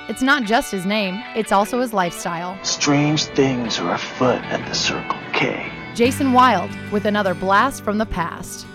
It's not just his name, it's also his lifestyle. Strange things are afoot at the Circle K. Jason Wilde with another blast from the past.